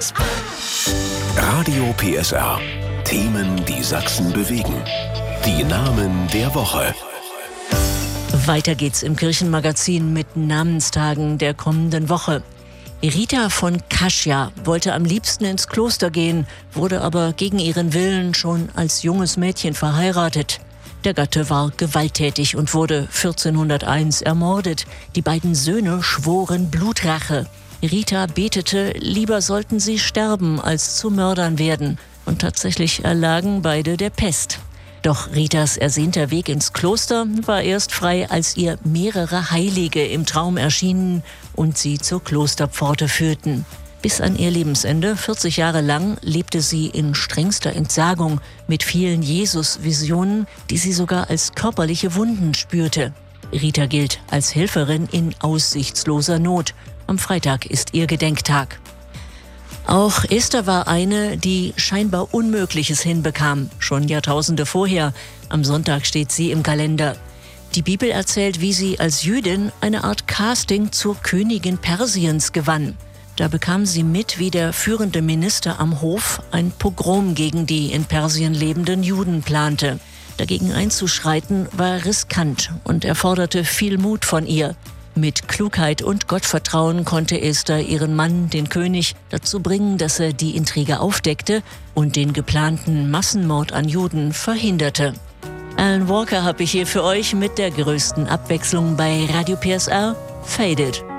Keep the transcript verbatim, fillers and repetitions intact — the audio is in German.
Radio P S R. Themen, die Sachsen bewegen. Die Namen der Woche. Weiter geht's im Kirchenmagazin mit Namenstagen der kommenden Woche. Rita von Kaschia wollte am liebsten ins Kloster gehen, wurde aber gegen ihren Willen schon als junges Mädchen verheiratet. Der Gatte war gewalttätig und wurde vierzehnhunderteins ermordet. Die beiden Söhne schworen Blutrache. Rita betete, lieber sollten sie sterben, als zu Mördern werden. Und tatsächlich erlagen beide der Pest. Doch Ritas ersehnter Weg ins Kloster war erst frei, als ihr mehrere Heilige im Traum erschienen und sie zur Klosterpforte führten. Bis an ihr Lebensende, vierzig Jahre lang, lebte sie in strengster Entsagung mit vielen Jesus-Visionen, die sie sogar als körperliche Wunden spürte. Rita gilt als Helferin in aussichtsloser Not. Am Freitag ist ihr Gedenktag. Auch Esther war eine, die scheinbar Unmögliches hinbekam, schon Jahrtausende vorher. Am Sonntag steht sie im Kalender. Die Bibel erzählt, wie sie als Jüdin eine Art Casting zur Königin Persiens gewann. Da bekam sie mit, wie der führende Minister am Hof ein Pogrom gegen die in Persien lebenden Juden plante. Dagegen einzuschreiten war riskant und erforderte viel Mut von ihr. Mit Klugheit und Gottvertrauen konnte Esther ihren Mann, den König, dazu bringen, dass er die Intrige aufdeckte und den geplanten Massenmord an Juden verhinderte. Alan Walker habe ich hier für euch mit der größten Abwechslung bei Radio P S R, Faded.